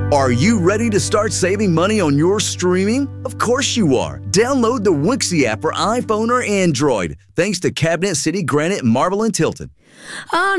Are you ready to start saving money on your streaming? Of course you are. Download the Wixie app for iPhone or Android. Thanks to Cabinet City, Granite, Marble, and Tilton. Oh,